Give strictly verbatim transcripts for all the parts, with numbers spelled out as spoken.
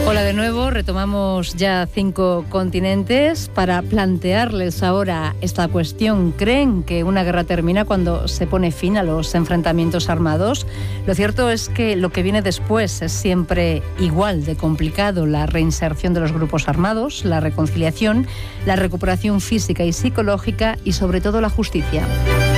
Hola de nuevo, retomamos ya cinco continentes para plantearles ahora esta cuestión. ¿Creen que una guerra termina cuando se pone fin a los enfrentamientos armados? Lo cierto es que lo que viene después es siempre igual de complicado: la reinserción de los grupos armados, la reconciliación, la recuperación física y psicológica y sobre todo la justicia.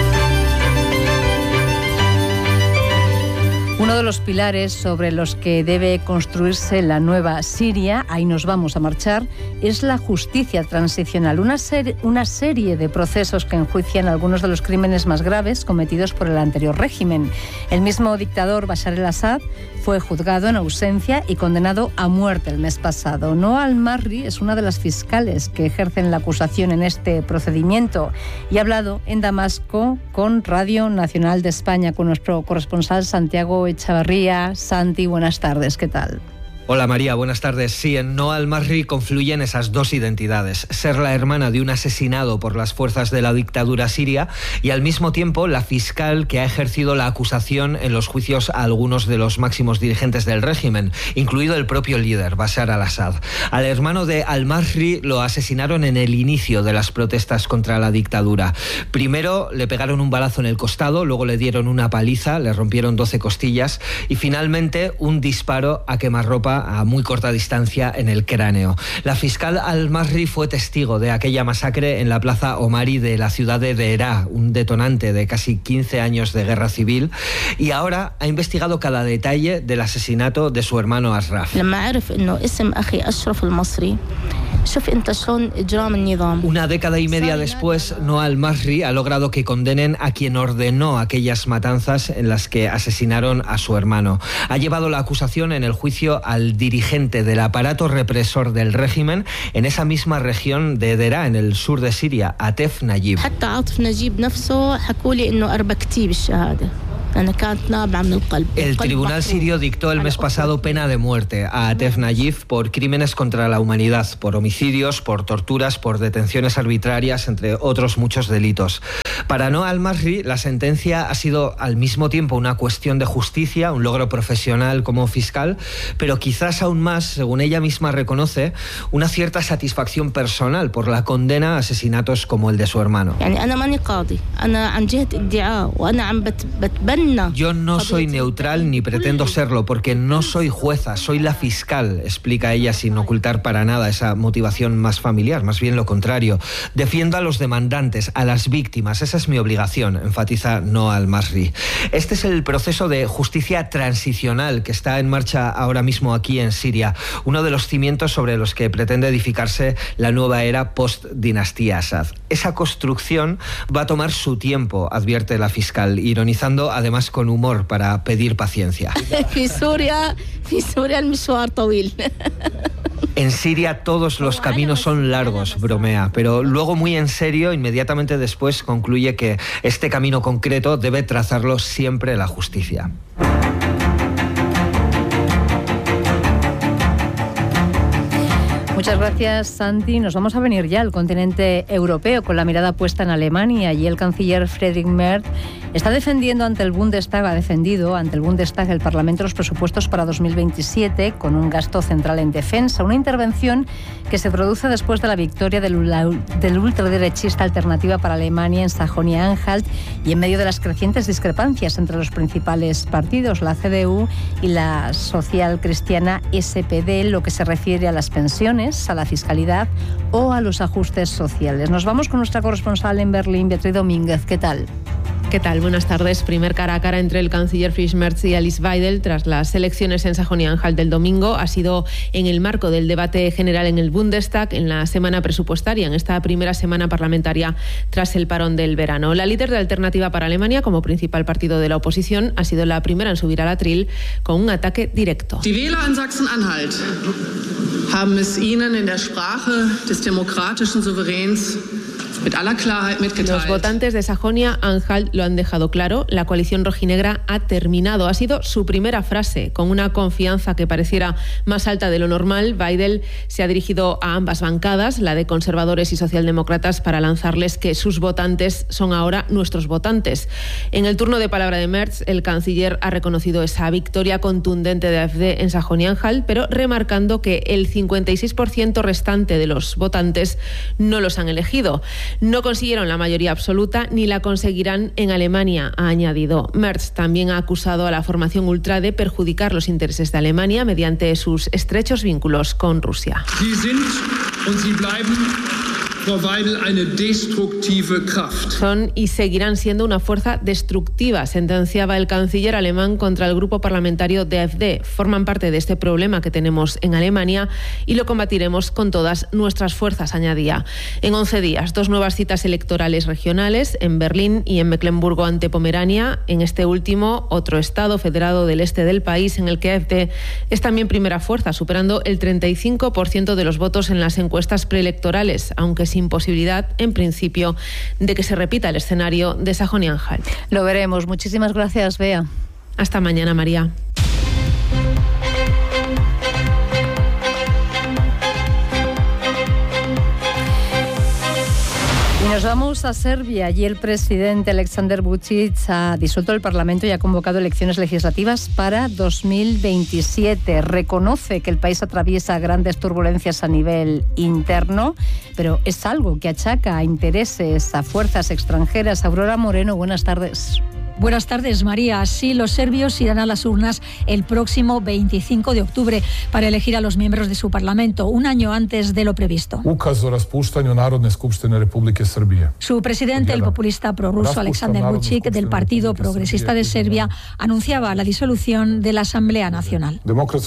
Uno de los pilares sobre los que debe construirse la nueva Siria, ahí nos vamos a marchar, es la justicia transicional, una, ser, una serie de procesos que enjuician algunos de los crímenes más graves cometidos por el anterior régimen. El mismo dictador Bashar al-Assad fue juzgado en ausencia y condenado a muerte el mes pasado. Noa al-Marri es una de las fiscales que ejercen la acusación en este procedimiento y ha hablado en Damasco con Radio Nacional de España, con nuestro corresponsal Santiago Echavarría. Santi, buenas tardes, ¿qué tal? Hola María, buenas tardes. Sí, en Noa al-Marri confluyen esas dos identidades: ser la hermana de un asesinado por las fuerzas de la dictadura siria y al mismo tiempo la fiscal que ha ejercido la acusación en los juicios a algunos de los máximos dirigentes del régimen, incluido el propio líder, Bashar al-Assad. Al hermano de al-Marri lo asesinaron en el inicio de las protestas contra la dictadura. Primero le pegaron un balazo en el costado, luego le dieron una paliza, le rompieron doce costillas y finalmente un disparo a quemarropa a muy corta distancia en el cráneo. La fiscal al-Marri fue testigo de aquella masacre en la plaza Omari de la ciudad de Deraa, un detonante de casi quince años de guerra civil, y ahora ha investigado cada detalle del asesinato de su hermano Ashraf. Una década y media después, Noa al-Marri ha logrado que condenen a quien ordenó aquellas matanzas en las que asesinaron a su hermano. Ha llevado la acusación en el juicio al dirigente del aparato represor del régimen en esa misma región de Deraa, en el sur de Siria, Atef Najib. El tribunal sirio dictó el mes pasado pena de muerte a Atef Najib por crímenes contra la humanidad, por homicidios, por torturas, por detenciones arbitrarias, entre otros muchos delitos. Para Noa al-Marri, la sentencia ha sido al mismo tiempo una cuestión de justicia, un logro profesional como fiscal, pero quizás aún más, según ella misma reconoce, una cierta satisfacción personal por la condena a asesinatos como el de su hermano. Yo no soy neutral ni pretendo serlo, porque no soy jueza, soy la fiscal, explica ella sin ocultar para nada esa motivación más familiar, más bien lo contrario. Defiendo a los demandantes, a las víctimas, esa es mi obligación, enfatiza Noa al-Marri. Este es el proceso de justicia transicional que está en marcha ahora mismo aquí en Siria, uno de los cimientos sobre los que pretende edificarse la nueva era post-dinastía Assad. Esa construcción va a tomar su tiempo, advierte la fiscal, ironizando además con humor para pedir paciencia. En Siria todos los caminos son largos, bromea, pero luego muy en serio, inmediatamente después concluye que este camino concreto debe trazarlo siempre la justicia. Muchas gracias, Santi. Nos vamos a venir ya al continente europeo con la mirada puesta en Alemania. Allí el canciller Friedrich Merz está defendiendo ante el Bundestag, ha defendido ante el Bundestag el Parlamento los presupuestos para dos mil veintisiete con un gasto central en defensa, una intervención que se produce después de la victoria del, del ultraderechista Alternativa para Alemania en Sajonia-Anhalt y en medio de las crecientes discrepancias entre los principales partidos, la C D U y la socialcristiana S P D, lo que se refiere a las pensiones, a la fiscalidad o a los ajustes sociales. Nos vamos con nuestra corresponsal en Berlín, Beatriz Domínguez. ¿Qué tal? ¿Qué tal? Buenas tardes. Primer cara a cara entre el canciller Friedrich Merz y Alice Weidel tras las elecciones en Sajonia-Anhalt del domingo. Ha sido en el marco del debate general en el Bundestag en la semana presupuestaria, en esta primera semana parlamentaria tras el parón del verano. La líder de Alternativa para Alemania, como principal partido de la oposición, ha sido la primera en subir al atril con un ataque directo. Die Wähler in Sachsen-Anhalt haben es ihnen in der Sprache des demokratischen Souveräns Los votantes de Sajonia-Anhalt lo han dejado claro. La coalición rojinegra ha terminado. Ha sido su primera frase. Con una confianza que pareciera más alta de lo normal, Weidel se ha dirigido a ambas bancadas, la de conservadores y socialdemócratas, para lanzarles que sus votantes son ahora nuestros votantes. En el turno de palabra de Merz, el canciller ha reconocido esa victoria contundente de AfD en Sajonia-Anhalt, pero remarcando que el cincuenta y seis por ciento restante de los votantes no los han elegido. No consiguieron la mayoría absoluta ni la conseguirán en Alemania, ha añadido. Merz también ha acusado a la formación ultra de perjudicar los intereses de Alemania mediante sus estrechos vínculos con Rusia. Son y seguirán siendo una fuerza destructiva, sentenciaba el canciller alemán contra el grupo parlamentario de AfD. Forman parte de este problema que tenemos en Alemania y lo combatiremos con todas nuestras fuerzas, añadía. En once días, dos nuevas citas electorales regionales en Berlín y en Mecklemburgo ante Pomerania. En este último, otro estado federado del este del país en el que AfD es también primera fuerza, superando el treinta y cinco por ciento de los votos en las encuestas preelectorales, aunque sin posibilidad, en principio, de que se repita el escenario de Sajonia-Anhalt. Lo veremos. Muchísimas gracias, Bea. Hasta mañana, María. Y nos vamos a Serbia. Allí el presidente Aleksandar Vučić ha disuelto el Parlamento y ha convocado elecciones legislativas para dos mil veintisiete. Reconoce que el país atraviesa grandes turbulencias a nivel interno, pero es algo que achaca a intereses, a fuerzas extranjeras. Aurora Moreno, buenas tardes. Buenas tardes, María. Sí, los serbios irán a las urnas el próximo veinticinco de octubre para elegir a los miembros de su parlamento, un año antes de lo previsto. Su presidente, el populista prorruso Aleksandar Vučić, del Partido Progresista de Serbia, anunciaba la disolución de la Asamblea Nacional.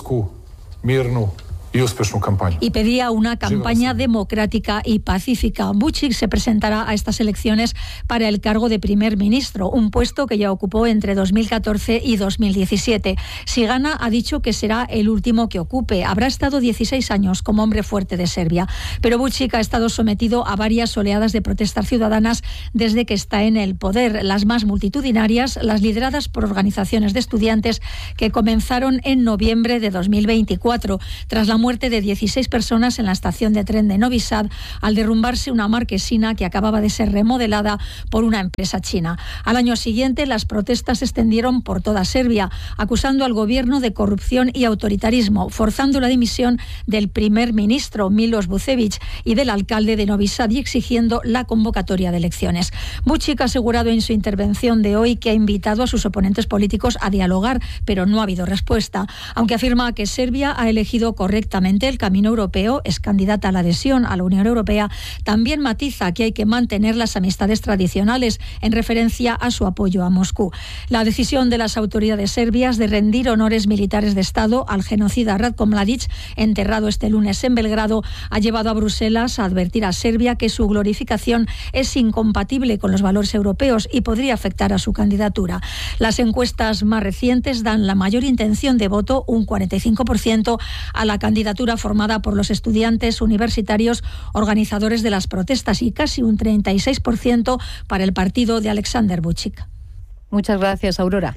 Y pedía una campaña democrática y pacífica. Vučić se presentará a estas elecciones para el cargo de primer ministro, un puesto que ya ocupó entre dos mil catorce y dos mil diecisiete. Si gana, ha dicho que será el último que ocupe. Habrá estado dieciséis años como hombre fuerte de Serbia. Pero Vučić ha estado sometido a varias oleadas de protestas ciudadanas desde que está en el poder. Las más multitudinarias, las lideradas por organizaciones de estudiantes, que comenzaron en noviembre de dos mil veinticuatro, tras la muerte de dieciséis personas en la estación de tren de Novi Sad al derrumbarse una marquesina que acababa de ser remodelada por una empresa china. Al año siguiente, las protestas se extendieron por toda Serbia, acusando al gobierno de corrupción y autoritarismo, forzando la dimisión del primer ministro Miloš Vučević y del alcalde de Novi Sad y exigiendo la convocatoria de elecciones. Vučić ha asegurado en su intervención de hoy que ha invitado a sus oponentes políticos a dialogar, pero no ha habido respuesta. Aunque afirma que Serbia ha elegido correctamente el camino europeo, es candidata a la adhesión a la Unión Europea, también matiza que hay que mantener las amistades tradicionales en referencia a su apoyo a Moscú. La decisión de las autoridades serbias de rendir honores militares de Estado al genocida Ratko Mladić, enterrado este lunes en Belgrado, ha llevado a Bruselas a advertir a Serbia que su glorificación es incompatible con los valores europeos y podría afectar a su candidatura. Las encuestas más recientes dan la mayor intención de voto, un cuarenta y cinco por ciento, a la candidatura formada por los estudiantes universitarios organizadores de las protestas y casi un treinta y seis por ciento para el partido de Aleksandar Vučić. Muchas gracias, Aurora.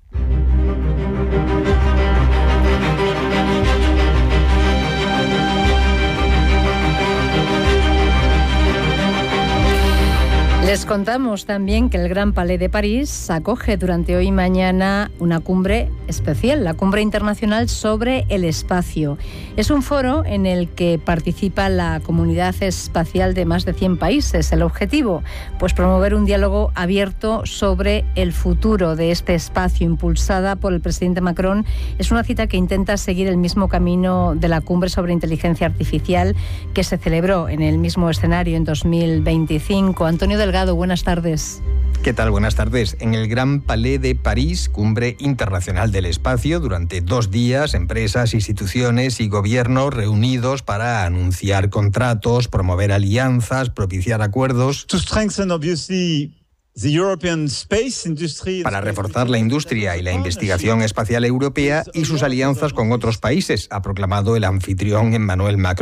Les contamos también que el Gran Palais de París acoge durante hoy y mañana una cumbre especial, la Cumbre Internacional sobre el Espacio. Es un foro en el que participa la comunidad espacial de más de cien países. El objetivo, pues promover un diálogo abierto sobre el futuro de este espacio, impulsada por el presidente Macron. Es una cita que intenta seguir el mismo camino de la Cumbre sobre Inteligencia Artificial que se celebró en el mismo escenario en dos mil veinticinco. Antonio Delgado, buenas tardes. ¿Qué tal? Buenas tardes. En el Gran Palais de París, Cumbre Internacional del Espacio, durante dos días, empresas, instituciones y gobiernos reunidos para anunciar contratos, promover alianzas, propiciar acuerdos. To strengthen, obviously, the European space industry. Para reforzar la industria y la investigación espacial europea y sus alianzas con otros países, ha proclamado el anfitrión Emmanuel Macron.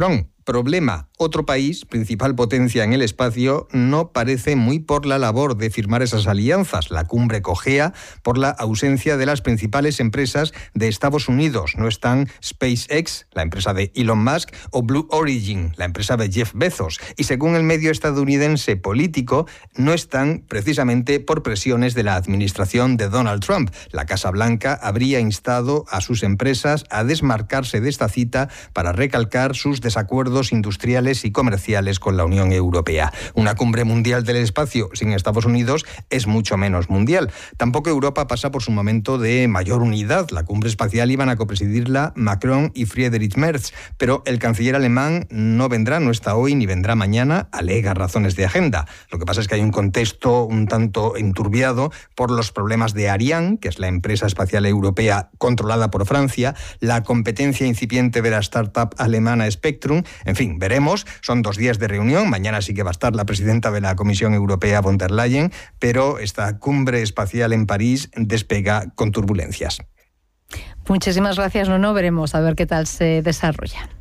Problema: otro país, principal potencia en el espacio, no parece muy por la labor de firmar esas alianzas. La cumbre cojea por la ausencia de las principales empresas de Estados Unidos. No están SpaceX, la empresa de Elon Musk, o Blue Origin, la empresa de Jeff Bezos. Y según el medio estadounidense Político, no están precisamente por presiones de la administración de Donald Trump. La Casa Blanca habría instado a sus empresas a desmarcarse de esta cita para recalcar sus desacuerdos industriales y comerciales con la Unión Europea. Una cumbre mundial del espacio sin Estados Unidos es mucho menos mundial. Tampoco Europa pasa por su momento de mayor unidad. La cumbre espacial iban a copresidirla Macron y Friedrich Merz, pero el canciller alemán no vendrá, no está hoy ni vendrá mañana, alega razones de agenda. Lo que pasa es que hay un contexto un tanto enturbiado por los problemas de Ariane, que es la empresa espacial europea controlada por Francia, la competencia incipiente de la startup alemana Spectrum. En fin, veremos. Son dos días de reunión. Mañana sí que va a estar la presidenta de la Comisión Europea, von der Leyen, pero esta cumbre espacial en París despega con turbulencias. Muchísimas gracias, Nuno. Veremos a ver qué tal se desarrolla.